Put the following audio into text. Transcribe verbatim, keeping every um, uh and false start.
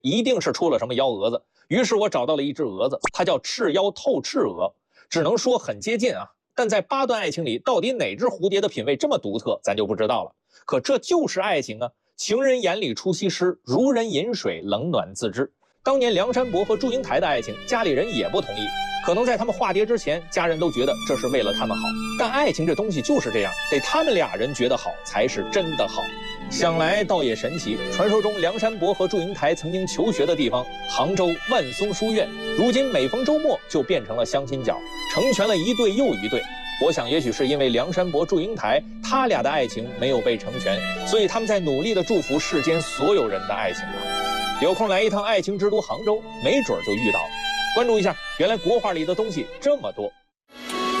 一定是出了什么幺蛾子。于是我找到了一只蛾子，它叫赤腰透赤蛾，只能说很接近啊。但在八段爱情里，到底哪只蝴蝶的品味这么独特，咱就不知道了。可这就是爱情啊！情人眼里出西施，如人饮水，冷暖自知。当年梁山伯和祝英台的爱情，家里人也不同意。可能在他们化蝶之前，家人都觉得这是为了他们好。但爱情这东西就是这样，得他们俩人觉得好，才是真的好。想来倒也神奇，传说中梁山伯和祝英台曾经求学的地方杭州万松书院，如今每逢周末就变成了相亲角，成全了一对又一对。我想也许是因为梁山伯祝英台他俩的爱情没有被成全，所以他们在努力地祝福世间所有人的爱情吧。有空来一趟爱情之都杭州，没准就遇到了。关注一下，原来国画里的东西这么多。